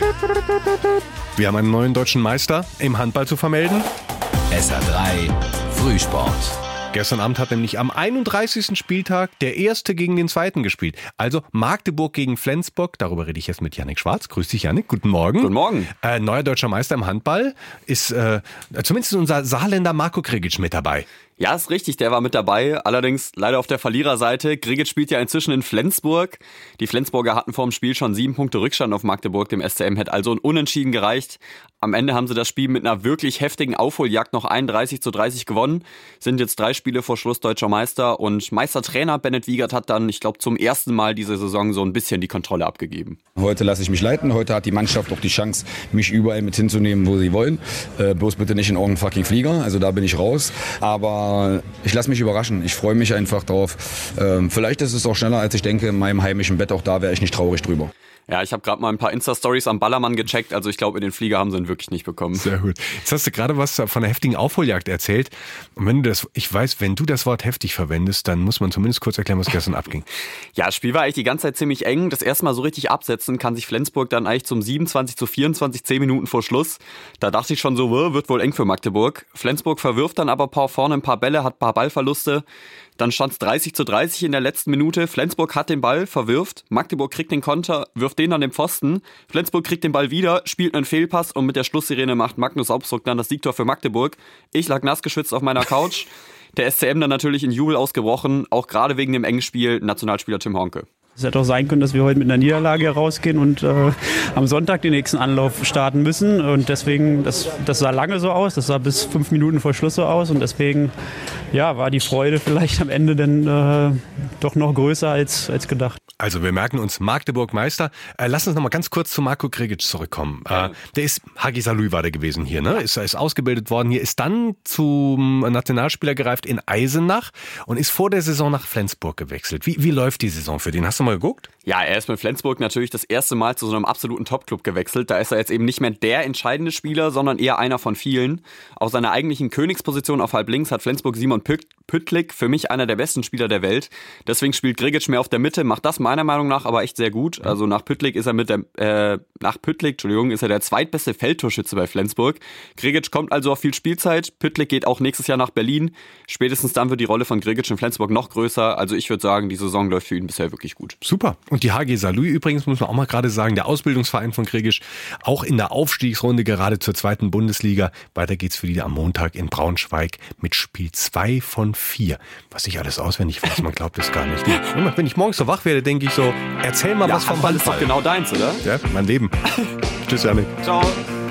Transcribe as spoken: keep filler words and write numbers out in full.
Wir haben einen neuen deutschen Meister im Handball zu vermelden. S R drei Frühsport. Gestern Abend hat nämlich am einunddreißigsten Spieltag der Erste gegen den Zweiten gespielt. Also Magdeburg gegen Flensburg. Darüber rede ich jetzt mit Jannik Schwarz. Grüß dich, Jannik. Guten Morgen. Guten Morgen. Äh, neuer deutscher Meister im Handball ist äh, zumindest unser Saarländer Marco Krigic mit dabei. Ja, ist richtig, der war mit dabei, allerdings leider auf der Verliererseite. Krigic spielt ja inzwischen in Flensburg. Die Flensburger hatten vor dem Spiel schon sieben Punkte Rückstand auf Magdeburg, dem S C M hätte also ein Unentschieden gereicht. Am Ende haben sie das Spiel mit einer wirklich heftigen Aufholjagd noch einunddreißig zu dreißig gewonnen, sind jetzt drei Spiele vor Schluss deutscher Meister und Meistertrainer Bennett Wiegert hat dann, ich glaube, zum ersten Mal diese Saison so ein bisschen die Kontrolle abgegeben. Heute lasse ich mich leiten, heute hat die Mannschaft auch die Chance, mich überall mit hinzunehmen, wo sie wollen. Äh, bloß bitte nicht in irgendeinen fucking Flieger, also da bin ich raus, aber ich lasse mich überraschen, ich freue mich einfach drauf. Ähm, vielleicht ist es auch schneller, als ich denke, in meinem heimischen Bett, auch da wäre ich nicht traurig drüber. Ja, ich habe gerade mal ein paar Insta-Stories am Ballermann gecheckt, also ich glaube, in den Flieger haben sie ihn wirklich nicht bekommen. Sehr gut. Jetzt hast du gerade was von der heftigen Aufholjagd erzählt. Und wenn du das, ich weiß, wenn du das Wort heftig verwendest, dann muss man zumindest kurz erklären, was gestern abging. Ja, das Spiel war eigentlich die ganze Zeit ziemlich eng. Das erste Mal so richtig absetzen kann sich Flensburg dann eigentlich zum siebenundzwanzig zu vierundzwanzig, zehn Minuten vor Schluss. Da dachte ich schon so, wird wohl eng für Magdeburg. Flensburg verwirft dann aber paar vorne ein paar Bälle, hat ein paar Ballverluste. Dann stand es dreißig zu dreißig in der letzten Minute. Flensburg hat den Ball, verwirft. Magdeburg kriegt den Konter, wirft den an den Pfosten. Flensburg kriegt den Ball wieder, spielt einen Fehlpass und mit der Schlusssirene macht Magnus Aubstruck dann das Siegtor für Magdeburg. Ich lag nass geschwitzt auf meiner Couch. Der S C M dann natürlich in Jubel ausgebrochen, auch gerade wegen dem engen Spiel, Nationalspieler Tim Honke. Es hätte auch sein können, dass wir heute mit einer Niederlage rausgehen und äh, am Sonntag den nächsten Anlauf starten müssen. Und deswegen, das, das sah lange so aus, das sah bis fünf Minuten vor Schluss so aus. Und deswegen ja, war die Freude vielleicht am Ende dann äh, doch noch größer als, als gedacht. Also wir merken uns Magdeburg Meister. Äh, lass uns noch mal ganz kurz zu Marco Krigic zurückkommen. Äh, der ist, Hagi Salui war der gewesen hier, ne? Ist, ist ausgebildet worden hier, ist dann zum Nationalspieler gereift in Eisenach und ist vor der Saison nach Flensburg gewechselt. Wie, wie läuft die Saison für den? Hast du mal geguckt? Ja, er ist mit Flensburg natürlich das erste Mal zu so einem absoluten Top-Club gewechselt. Da ist er jetzt eben nicht mehr der entscheidende Spieler, sondern eher einer von vielen. Auf seiner eigentlichen Königsposition auf halb links hat Flensburg Simon Püttlik, für mich einer der besten Spieler der Welt. Deswegen spielt Krigic mehr auf der Mitte, macht das meiner Meinung nach aber echt sehr gut. Also nach Püttlik ist er mit der, äh, nach Püttlik, Entschuldigung, ist er der zweitbeste Feldtorschütze bei Flensburg. Krigic kommt also auf viel Spielzeit. Püttlik geht auch nächstes Jahr nach Berlin. Spätestens dann wird die Rolle von Krigic in Flensburg noch größer. Also ich würde sagen, die Saison läuft für ihn bisher wirklich gut. Super. Und die Hagi Salui übrigens, muss man auch mal gerade sagen, der Ausbildungsverein von Krigic, auch in der Aufstiegsrunde gerade zur zweiten Bundesliga. Weiter geht's für die am Montag in Braunschweig mit Spiel zwei von vier. Was ich alles auswendig weiß, man glaubt es gar nicht. Wenn ich morgens so wach werde, denke ich so, erzähl mal ja, was vom Handball. Das ist doch genau deins, oder? Ja, mein Leben. Tschüss, Janik. Ciao.